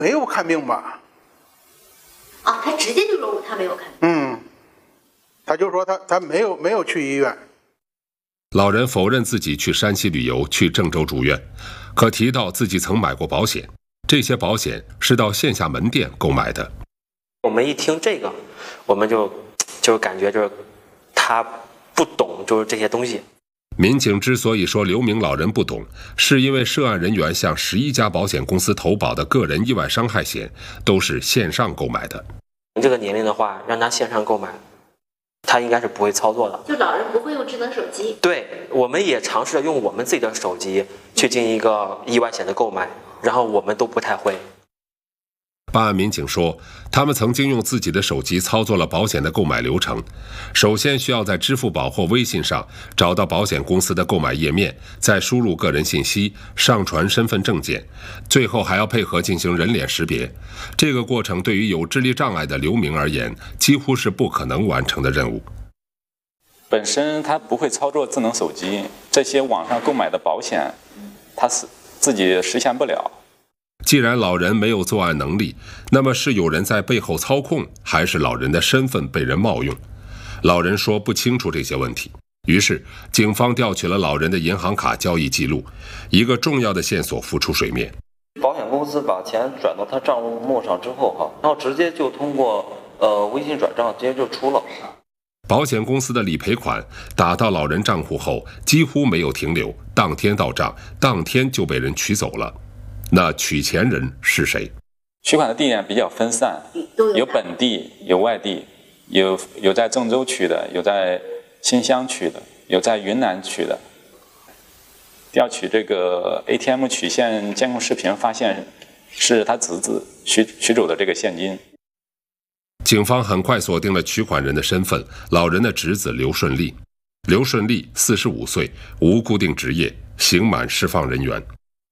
没有看病吧？ 啊，他直接就说他没有看病。 他就说他没有去医院。 老人否认自己去山西旅游，去郑州住院，可提到自己曾买过保险，这些保险是到线下门店购买的。 我们一听这个，我们就感觉就是他不懂就是这些东西。 民警之所以说刘明老人不懂，是因为涉案人员向11家保险公司投保的个人意外伤害险都是线上购买的。 这个年龄的话，让他线上购买，他应该是不会操作的。 就老人不会用智能手机。 对，我们也尝试着用我们自己的手机去进行一个意外险的购买，然后我们都不太会。 办案民警说，他们曾经用自己的手机操作了保险的购买流程。首先需要在支付宝或微信上找到保险公司的购买页面，再输入个人信息，上传身份证件，最后还要配合进行人脸识别。这个过程对于有智力障碍的刘明而言，几乎是不可能完成的任务。 本身他不会操作智能手机，这些网上购买的保险，他是自己实现不了。 既然老人没有作案能力，那么是有人在背后操控，还是老人的身份被人冒用？老人说不清楚这些问题。于是警方调取了老人的银行卡交易记录，一个重要的线索浮出水面。 保险公司把钱转到他账目上之后然后直接就通过微信转账直接就出了。 保险公司的理赔款打到老人账户后几乎没有停留，当天到账，当天就被人取走了。那取钱人是谁？ 取款的地点比较分散，有本地，有外地，有在郑州取的，有在新乡取的，有在云南取的。调取这个 ATM 取现监控视频，发现是他侄子取走的这个现金。 警方很快锁定了取款人的身份，老人的侄子刘顺利。刘顺利45岁，无固定职业，刑满释放人员。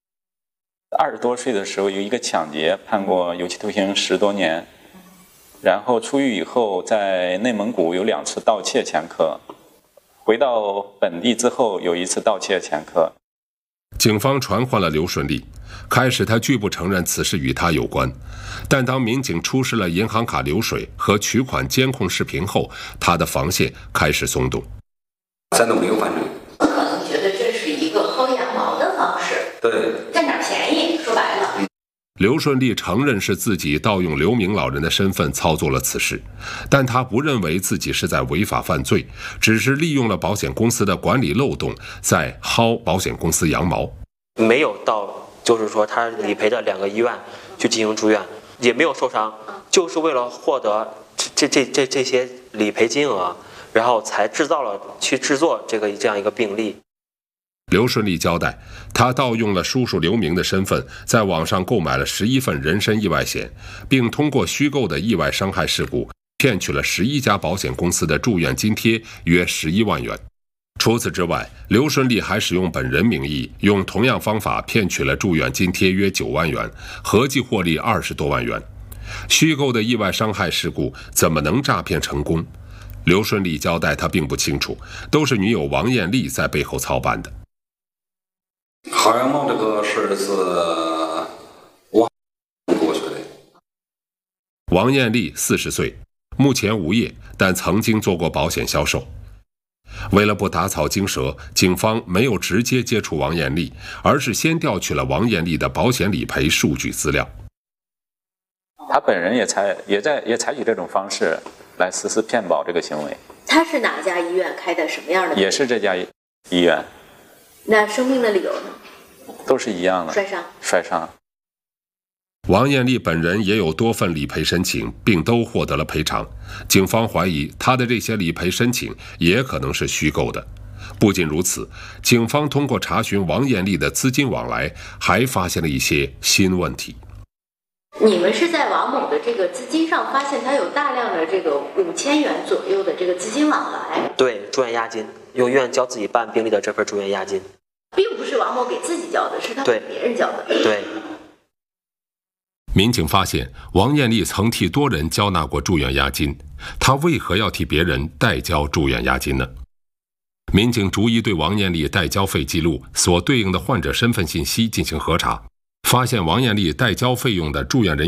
20多岁的时候有一个抢劫，判过有期徒刑10多年，然后出狱以后在内蒙古有2次盗窃前科，回到本地之后有1次盗窃前科。 警方传唤了刘顺利，开始他拒不承认此事与他有关，但当民警出示了银行卡流水和取款监控视频后，他的防线开始松动。 山东没有犯罪， 可能觉得这是一个薅羊毛的方式， 对， 占点便宜，说白了。 刘顺利承认是自己盗用刘明老人的身份操作了此事，但他不认为自己是在违法犯罪，只是利用了保险公司的管理漏洞，在薅保险公司羊毛。 没有到就是说他理赔的2个医院去进行住院，也没有受伤，就是为了获得这些理赔金额，然后才制作这样一个病例。 刘顺利交代，他盗用了叔叔刘明的身份，在网上购买了11份人身意外险，并通过虚构的意外伤害事故骗取了11家保险公司的住院津贴约11万元。除此之外，刘顺利还使用本人名义，用同样方法骗取了住院津贴约9万元，合计获利20多万元。虚构的意外伤害事故怎么能诈骗成功？刘顺利交代他并不清楚，都是女友王艳丽在背后操办的。 薅羊毛这个事是我过去的。 王艳丽40岁，目前无业，但曾经做过保险销售。为了不打草惊蛇，警方没有直接接触王艳丽，而是先调取了王艳丽的保险理赔数据资料。 他本人也采取这种方式来实施骗保这个行为。 他是哪家医院开的？什么样的？ 也是这家医院。 那生病的理由呢？ 都是一样的，摔伤。 王艳丽本人也有多份理赔申请，并都获得了赔偿。警方怀疑她的这些理赔申请也可能是虚构的。不仅如此，警方通过查询王艳丽的资金往来，还发现了一些新问题。 你们是在王某的这个资金上发现他有大量的这个5000元左右的这个资金往来？ 对，住院押金，用医院交自己办病历的这份住院押金， 并不是王某给自己交的，是他给别人交的。 对。 民警发现，王艳丽曾替多人交纳过住院押金，她为何要替别人代交住院押金呢？民警逐一对王艳丽代交费记录所对应的患者身份信息进行核查， 发现王艳丽代交费用的住院人员